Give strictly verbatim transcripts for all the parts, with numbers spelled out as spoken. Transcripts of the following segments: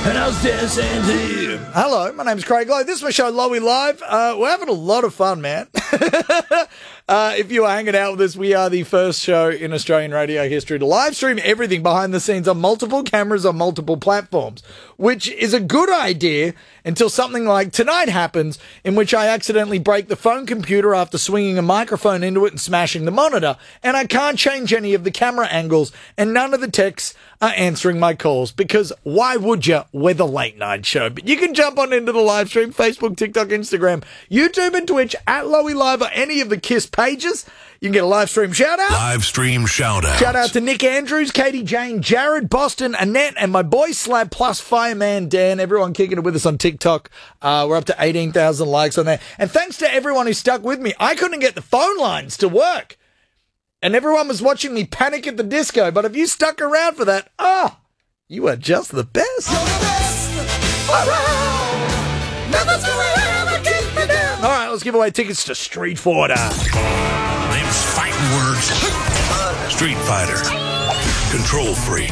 And how's this, Andy? Hello, my name's Craig Lowe. This is my show, Lowy Live. Uh, we're having a lot of fun, man. uh, if you are hanging out with us, we are the first show in Australian radio history to live stream everything behind the scenes on multiple cameras on multiple platforms, which is a good idea until something like tonight happens, in which I accidentally break the phone computer after swinging a microphone into it and smashing the monitor, and I can't change any of the camera angles, and none of the techs are answering my calls, because why would you? We're the late night show. But you can jump on into the live stream, Facebook, TikTok, Instagram, YouTube and Twitch at Lowy Live or any of the KISS pages. You can get a live stream shout out. Live stream shout out. Shout out to Nick Andrews, Katie Jane, Jared, Boston, Annette, and my boy Slab plus Fireman Dan. Everyone kicking it with us on TikTok. Uh, we're up to eighteen thousand likes on there. And thanks to everyone who stuck with me. I couldn't get the phone lines to work. And everyone was watching me Panic at the Disco. But if you stuck around for that, ah, oh, you are just the best. You're the best around. Nothing's gonna ever keep me down. All right, let's give away tickets to Street Fighter. Name's fighting words. Street Fighter. Control Freak.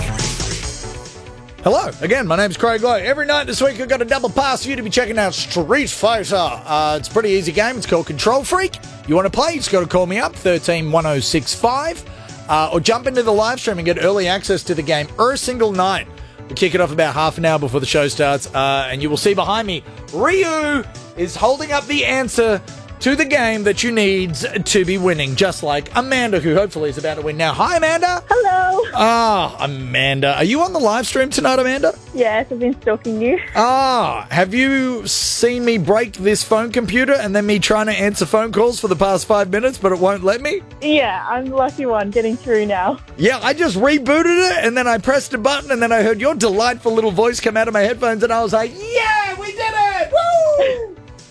Hello, again, my name's Craig Lowe. Every night this week I've got a double pass for you to be checking out Street Fighter. Uh, it's a pretty easy game. It's called Control Freak. You want to play? You just got to call me up, one three one oh six five, uh, or jump into the live stream and get early access to the game every single night. We'll kick it off about half an hour before the show starts, uh, and you will see behind me, Ryu is holding up the answer to the game that you need to be winning, just like Amanda, who hopefully is about to win now. Hi, Amanda. Hello. Ah, Amanda. Are you on the live stream tonight, Amanda? Yes, I've been stalking you. Ah, have you seen me break this phone computer and then me trying to answer phone calls for the past five minutes, but it won't let me? Yeah, I'm the lucky one getting through now. Yeah, I just rebooted it, and then I pressed a button, and then I heard your delightful little voice come out of my headphones, and I was like, yeah, we did it! Woo!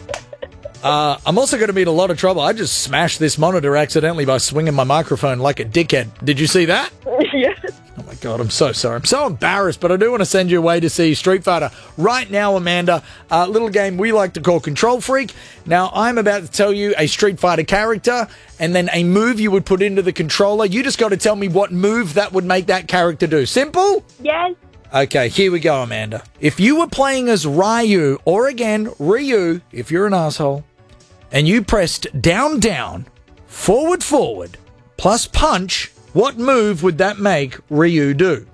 Uh, I'm also going to be in a lot of trouble. I just smashed this monitor accidentally by swinging my microphone like a dickhead. Did you see that? Yes. Oh my God, I'm so sorry. I'm so embarrassed, but I do want to send you away to see Street Fighter. Right now, Amanda, a little game we like to call Control Freak. Now, I'm about to tell you a Street Fighter character and then a move you would put into the controller. You just got to tell me what move that would make that character do. Simple? Yes. Okay, here we go, Amanda. If you were playing as Ryu, or again, Ryu, if you're an asshole, and you pressed down, down, forward, forward, plus punch, what move would that make Ryu do?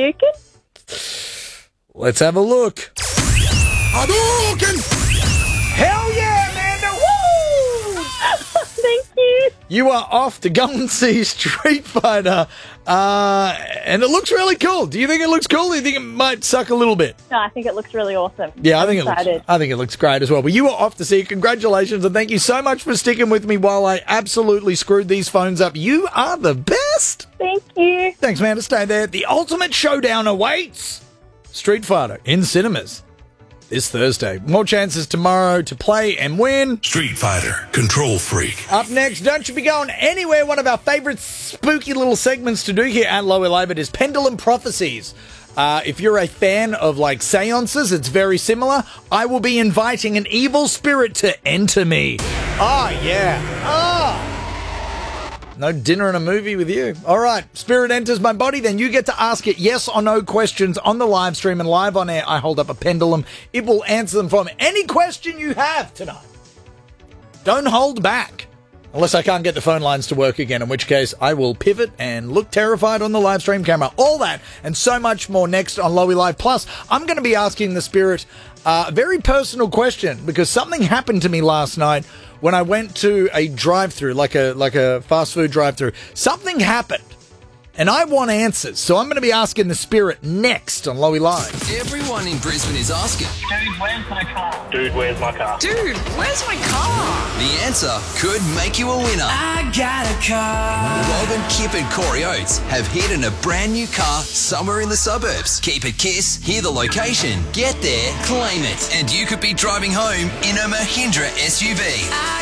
Hadouken? Let's have a look. Hadouken! Hell yeah, Amanda! Woo! Thank you. You are off to go and see Street Fighter, uh, and it looks really cool. Do you think it looks cool? Do you think it might suck a little bit? No, I think it looks really awesome. Yeah, I I'm think excited. it looks. I think it looks great as well. But you are off to see it. Congratulations, and thank you so much for sticking with me while I absolutely screwed these phones up. You are the best. Thank you. Thanks, man. To stay there. The ultimate showdown awaits. Street Fighter in cinemas this Thursday. More chances tomorrow to play and win. Street Fighter. Control Freak. Up next, don't you be going anywhere. One of our favourite spooky little segments to do here at Lower Live is Pendulum Prophecies. Uh, if you're a fan of, like, seances, it's very similar. I will be inviting an evil spirit to enter me. Oh, yeah. Oh. No dinner and a movie with you. All right. Spirit enters my body. Then you get to ask it yes or no questions on the live stream, and live on air. I hold up a pendulum. It will answer them for me. Any question you have tonight. Don't hold back. Unless I can't get the phone lines to work again, in which case I will pivot and look terrified on the live stream camera. All that and so much more next on Lowy Live. Plus, I'm going to be asking the spirit uh, a very personal question, because something happened to me last night when I went to a drive-thru, like a like a fast food drive-thru. Something happened, and I want answers. So I'm going to be asking the spirit next on Lowy Live. Everyone in Brisbane is asking, Dude, where's my car? Dude, where's my car? Dude, where's my car? The answer could make you a winner. I got a car. Robin, Kip and Corey Oates have hidden a brand new car somewhere in the suburbs. Keep it KISS, hear the location, get there, claim it, and you could be driving home in a Mahindra S U V.